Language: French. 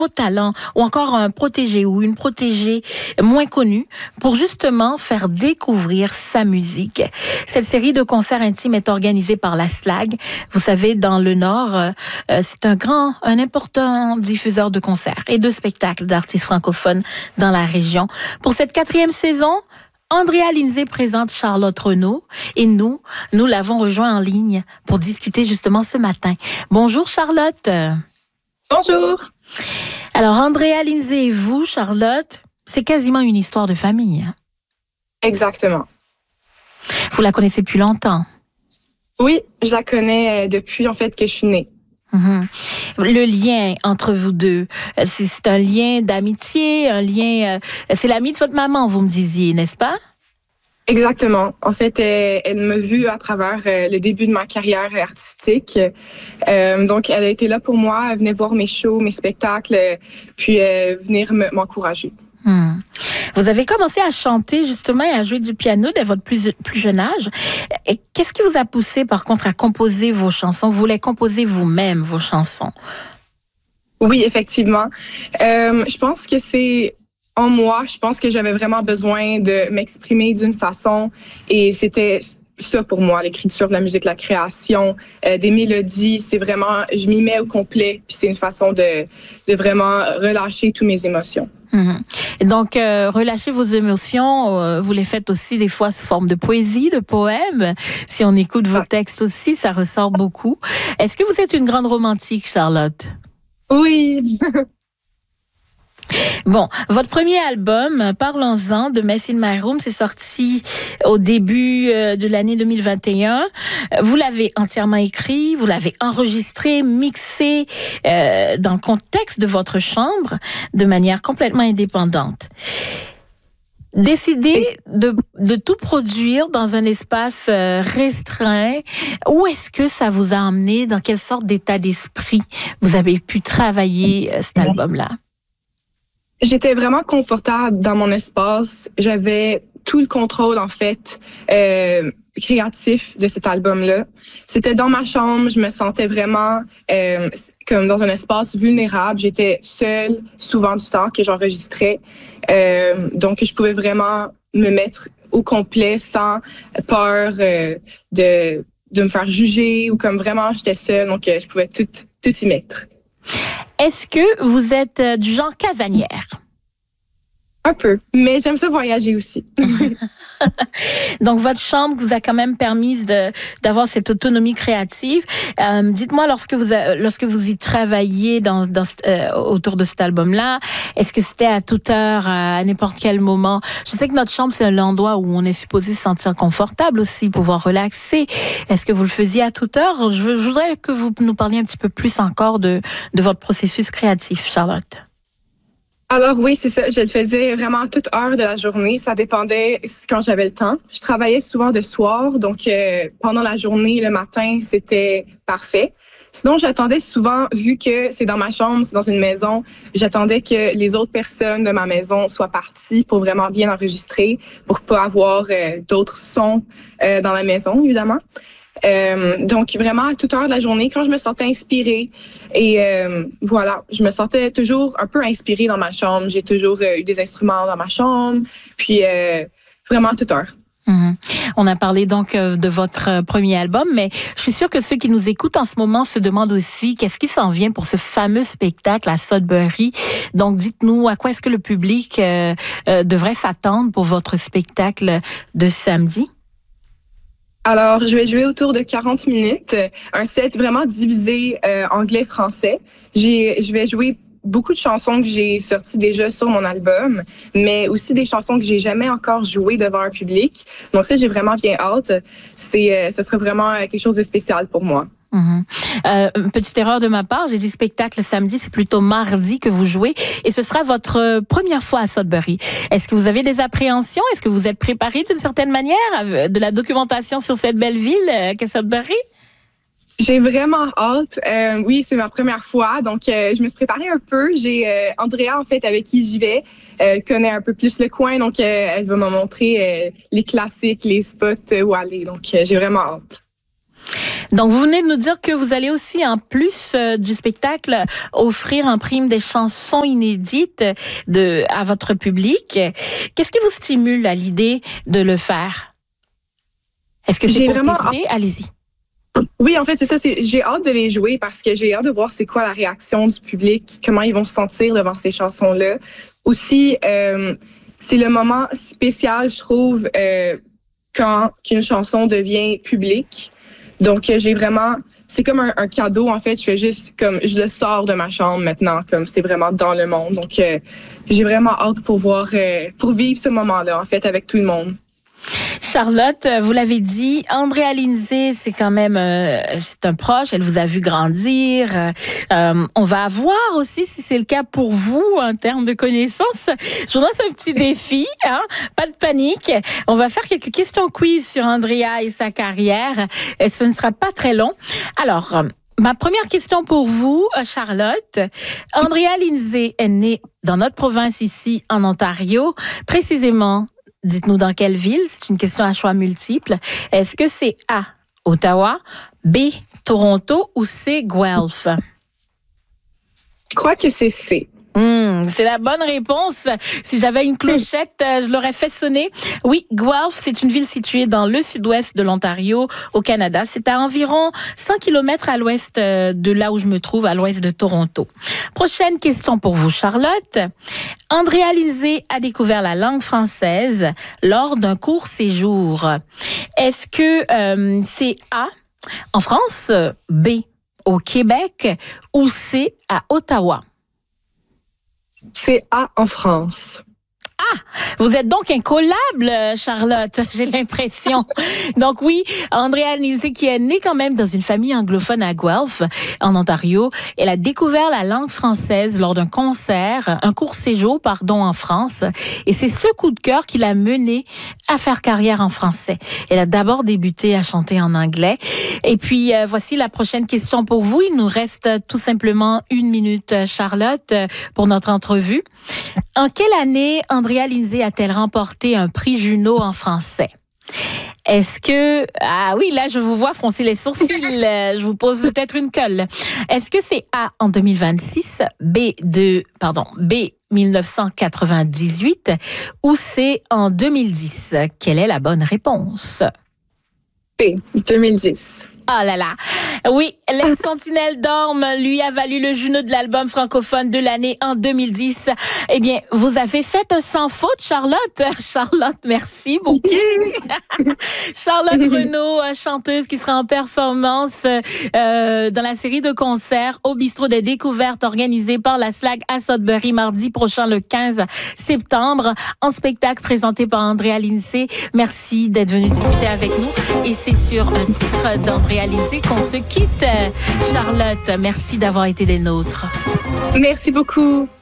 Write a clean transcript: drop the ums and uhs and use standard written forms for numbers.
vos talents ou encore un protégé ou une protégée moins connue pour justement faire découvrir sa musique. Cette série de concerts intimes est organisée par la SLAG. Vous savez, dans le Nord, c'est un important diffuseur de concerts et de spectacles d'artistes francophones dans la région. Pour cette 4e saison, Andrea Lindsay présente Charlotte Renaud et nous l'avons rejoint en ligne pour discuter justement ce matin. Bonjour Charlotte. Bonjour. Alors, Andrea Lindsay et vous, Charlotte, c'est quasiment une histoire de famille. Exactement. Vous la connaissez depuis longtemps? Oui, je la connais depuis en fait que je suis née. Mm-hmm. Le lien entre vous deux, c'est un lien d'amitié, un lien... c'est l'amie de votre maman, vous me disiez, n'est-ce pas? Exactement. En fait, elle m'a vue à travers le début de ma carrière artistique. Donc, elle a été là pour moi. Elle venait voir mes shows, mes spectacles, puis venir m'encourager. Vous avez commencé à chanter justement et à jouer du piano dès votre plus jeune âge. Et qu'est-ce qui vous a poussé par contre à composer vos chansons? Vous voulez composer vous-même vos chansons? Oui, effectivement. Je pense que c'est en moi. Je pense que j'avais vraiment besoin de m'exprimer d'une façon et c'était ça pour moi, l'écriture de la musique, la création, des mélodies. C'est vraiment, je m'y mets au complet puis c'est une façon de vraiment relâcher toutes mes émotions. Et donc, relâcher vos émotions, vous les faites aussi des fois sous forme de poésie, de poèmes. Si on écoute vos textes aussi, ça ressort beaucoup. Est-ce que vous êtes une grande romantique, Charlotte? Oui. Bon, votre premier album, Parlons-en, de Mess in My Room, c'est sorti au début de l'année 2021. Vous l'avez entièrement écrit, vous l'avez enregistré, mixé dans le contexte de votre chambre de manière complètement indépendante. Décider de tout produire dans un espace restreint, où est-ce que ça vous a emmené? Dans quelle sorte d'état d'esprit vous avez pu travailler cet album-là? J'étais vraiment confortable dans mon espace. J'avais tout le contrôle, en fait, créatif de cet album-là. C'était dans ma chambre. Je me sentais vraiment comme dans un espace vulnérable. J'étais seule souvent du temps que j'enregistrais. Donc, je pouvais vraiment me mettre au complet sans peur de me faire juger ou comme vraiment j'étais seule. Donc, je pouvais tout y mettre. Est-ce que vous êtes du genre casanière? Un peu, mais j'aime ça voyager aussi. Donc, votre chambre vous a quand même permis d'avoir cette autonomie créative. Dites-moi, lorsque vous y travailliez autour de cet album-là, est-ce que c'était à toute heure, à n'importe quel moment? Je sais que notre chambre, c'est un endroit où on est supposé se sentir confortable aussi, pouvoir relaxer. Est-ce que vous le faisiez à toute heure? Je voudrais que vous nous parliez un petit peu plus encore de votre processus créatif, Charlotte. Alors oui, c'est ça. Je le faisais vraiment à toute heure de la journée. Ça dépendait quand j'avais le temps. Je travaillais souvent de soir, donc pendant la journée, le matin, c'était parfait. Sinon, j'attendais souvent, vu que c'est dans ma chambre, c'est dans une maison, j'attendais que les autres personnes de ma maison soient parties pour vraiment bien enregistrer, pour pas avoir d'autres sons dans la maison, évidemment. Donc vraiment à toute heure de la journée, quand je me sentais inspirée et voilà, je me sentais toujours un peu inspirée dans ma chambre. J'ai toujours eu des instruments dans ma chambre, puis vraiment à toute heure. On a parlé donc de votre premier album, mais je suis sûre que ceux qui nous écoutent en ce moment se demandent aussi qu'est-ce qui s'en vient pour ce fameux spectacle à Sudbury. Donc dites-nous, à quoi est-ce que le public devrait s'attendre pour votre spectacle de samedi? Alors, je vais jouer autour de 40 minutes, un set vraiment divisé anglais-français. Je vais jouer beaucoup de chansons que j'ai sorties déjà sur mon album, mais aussi des chansons que j'ai jamais encore jouées devant un public. Donc ça, j'ai vraiment bien hâte. Ce serait vraiment quelque chose de spécial pour moi. Petite erreur de ma part, j'ai dit spectacle samedi, c'est plutôt mardi que vous jouez et ce sera votre première fois à Sudbury. Est-ce que vous avez des appréhensions? Est-ce que vous êtes préparé d'une certaine manière de la documentation sur cette belle ville qu'est Sudbury? J'ai vraiment hâte. Oui, c'est ma première fois, donc je me suis préparée un peu. J'ai Andrea, en fait, avec qui j'y vais, connaît un peu plus le coin, donc elle va me montrer les classiques, les spots où aller. Donc, j'ai vraiment hâte. Donc, vous venez de nous dire que vous allez aussi, en plus du spectacle, offrir en prime des chansons inédites à votre public. Qu'est-ce qui vous stimule à l'idée de le faire? Est-ce que c'est pour tester? Allez-y. Oui, en fait, c'est ça. J'ai hâte de les jouer parce que j'ai hâte de voir c'est quoi la réaction du public, comment ils vont se sentir devant ces chansons-là. Aussi, c'est le moment spécial, je trouve, quand une chanson devient publique. Donc, c'est comme un cadeau, en fait. Je le sors de ma chambre maintenant, comme c'est vraiment dans le monde. Donc, j'ai vraiment hâte pour vivre ce moment-là, en fait, avec tout le monde. Charlotte, vous l'avez dit, Andrea Lindsay, c'est quand même c'est un proche, elle vous a vu grandir. On va voir aussi si c'est le cas pour vous en termes de connaissances. Je vous lance un petit défi, hein? Pas de panique. On va faire quelques questions quiz sur Andrea et sa carrière. Et ce ne sera pas très long. Alors, ma première question pour vous, Charlotte. Andrea Lindsay est née dans notre province ici, en Ontario, précisément. Dites-nous dans quelle ville. C'est une question à choix multiples. Est-ce que c'est A, Ottawa, B, Toronto ou C, Guelph? Je crois que c'est C. C'est la bonne réponse. Si j'avais une clochette, je l'aurais fait sonner. Oui, Guelph, c'est une ville située dans le sud-ouest de l'Ontario, au Canada. C'est à environ 100 km à l'ouest de là où je me trouve, à l'ouest de Toronto. Prochaine question pour vous, Charlotte. Andrea Lindsay a découvert la langue française lors d'un court séjour. Est-ce que c'est A, en France, B, au Québec ou C, à Ottawa? C'est A, en France. Ah, vous êtes donc incollable, Charlotte, j'ai l'impression. Donc oui, Andrea Lindsay, qui est née quand même dans une famille anglophone à Guelph, en Ontario, elle a découvert la langue française lors d'un concert, un court séjour, en France. Et c'est ce coup de cœur qui l'a menée à faire carrière en français. Elle a d'abord débuté à chanter en anglais. Et puis, voici la prochaine question pour vous. Il nous reste tout simplement 1 minute, Charlotte, pour notre entrevue. En quelle année Andrea Lindsay a-t-elle remporté un prix Juno en français? Est-ce que... Ah oui, là, je vous vois froncer les sourcils. Je vous pose peut-être une colle. Est-ce que c'est A, en 2026, B, 1998 ou C, en 2010? Quelle est la bonne réponse? C, 2010. Oh là là. Oui, Les Sentinelles dorment lui a valu le Juno de l'album francophone de l'année en 2010. Eh bien, vous avez fait un sans faute, Charlotte. Charlotte, merci beaucoup. Charlotte Renaud, chanteuse qui sera en performance dans la série de concerts au Bistrot des Découvertes organisée par la SLAG à Sudbury mardi prochain, le 15 septembre, en spectacle présenté par Andrea Lindsay. Merci d'être venue discuter avec nous. Et c'est sur un titre d'Andrea Lindsay qu'on se quitte. Charlotte, merci d'avoir été des nôtres. Merci beaucoup.